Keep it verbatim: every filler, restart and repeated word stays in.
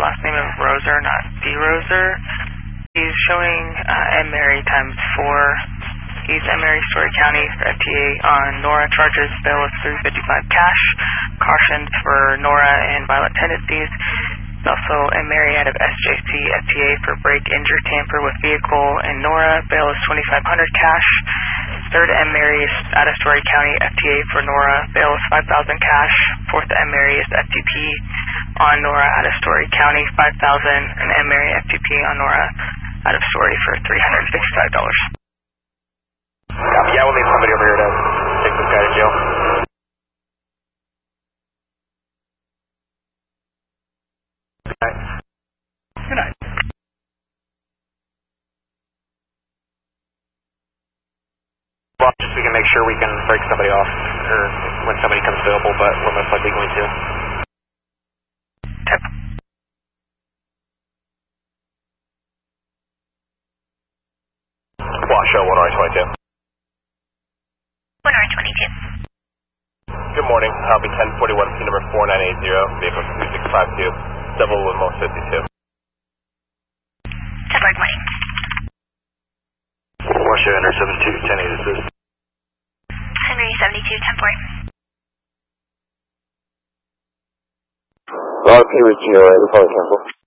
last name of Roser, not D. Roser. He's showing uh, M. Mary times four. He's M. Mary, Story County for F T A on Nora charges, bail of three fifty-five cash, cautions for Nora and violent tendencies. He's also M. Mary out of S J C F T A for break, injure, tamper with vehicle, and Nora, bail is twenty-five hundred cash. Third M. Mary is out of Story County F T A for Nora, bail is five thousand cash. Fourth M. Mary is F T P on Nora out of Story County, five thousand, and M. Mary F T P on Nora out of Story for three hundred fifty-five dollars. Yeah, we'll need somebody over here to take this guy to jail. Good night. Good night. Well, just so we can make sure we can break somebody off or when somebody comes available, but we're most likely going to. Tip. Washoe, one R twenty-two. one R twenty-two. Good morning, Harvey ten forty-one, P number four nine eight zero, vehicle two six five two, double limo fifty-two. ten four twenty. Washoe, Henry seventy-two, ten eight assist. Henry seventy-two, ten four. Well, P with you, already, probably cancel.